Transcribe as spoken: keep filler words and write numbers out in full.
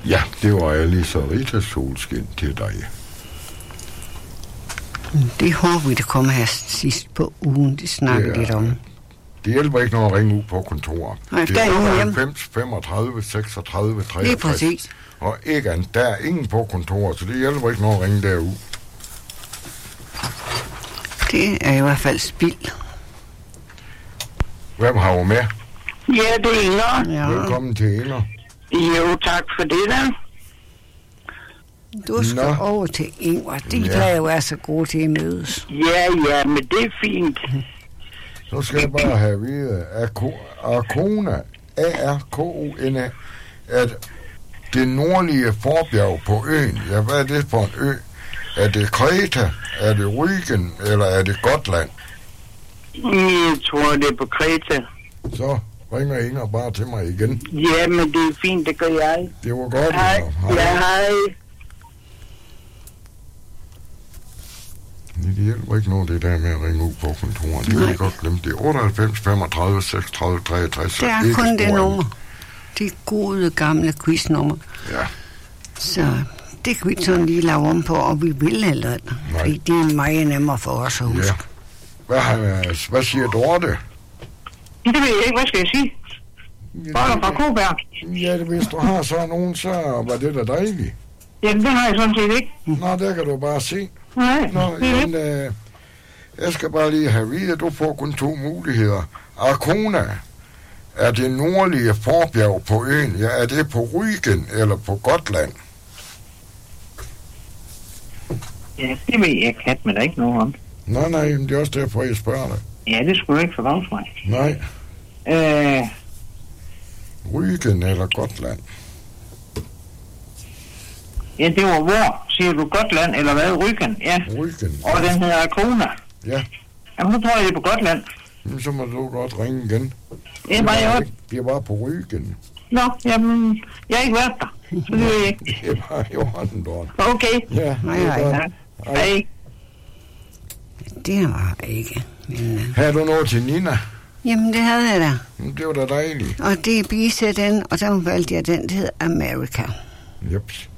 Ja, det var Alice og Rita Solskin til dig. Det håber vi, der kommer her sidst på ugen. Det snakker Det er- lidt om. Det hjælper ikke noget at ringe ud på kontoret. Nej, Det der er ingen er hjemme. halvfems femogtredive seksogtredive treogtres. Lige præcis. Og ikke an, der er ingen på kontoret, så det hjælper ikke noget at ringe derud. Det er i hvert fald spild. Hvem har du med? Ja, det er Inger. Ja. Velkommen til Inger. Jo, tak for det da. Du skal Nå. over til Ingvar. Det Ja. plejer jo være så god til at mødes. Ja, ja, men det er fint. Så skal jeg bare have at vide, at Arkona, A R K O N A, at det nordlige forbjerg på øen, ja, hvad er det for en ø? Er det Kreta, er det Rügen, eller er det Gotland? Jeg tror, det er på Kreta. Så ringer Inger bare til mig igen. Ja, men det er fint, det gør jeg. Det var godt, Hej. Inger. Ja, hej. Det hjælper ikke noget, det der med at ringe ud på kontoret. Det kan jeg godt glemme. Det er otteoghalvfems femogtredive seksogtredive treogtres. Det er kun det nummer. Det gode gamle quiznummer. Ja. Så det kan vi sådan lige lave om på, og vi vil heller ikke. Nej. Fordi det er meget nemmere for os at huske. Ja. Hvad, har- hvad siger Dorte? Det ved jeg ikke, hvad skal jeg sige? Boller fra Koberg. Ja, hvis du har sådan nogen, så var det da dejligt. Jamen, det har jeg sådan set ikke. Nå, der kan du bare se. Nej, Nå, det er jamen, øh, jeg skal bare lige have at vide, at du får kun to muligheder. Arkona er det nordlige forbjerg på øen. Ja, er det på Rügen eller på Gotland? Ja, det ved jeg kat, men der er ikke noget om. Nej, nej, men det er også derfor, jeg spørger dig. Ja, det skulle ikke forbavse mig. Nej, Øh, Rügen eller Gotland? ja, det var hvor? Siger du Gotland, eller hvad? Rügen? Ja. Rügen. Og den hedder Arkona. Ja, Jamen, nu tror jeg, det er på Gotland. men så må du godt ringe igen. Det er bare i orden. Det er bare på Rügen. Nå, jamen, jeg har ikke været der. Så det ved jeg ikke. Det er bare i orden, Dorte. Okay. Ja, Nej, det er nej. godt. Hej. Det var ikke. Men, uh, Har du noget til Nina? jamen, det havde jeg da. Det var da dejligt. Og det er bisæt den, og så valgte jeg den, der hedder America. Jeps.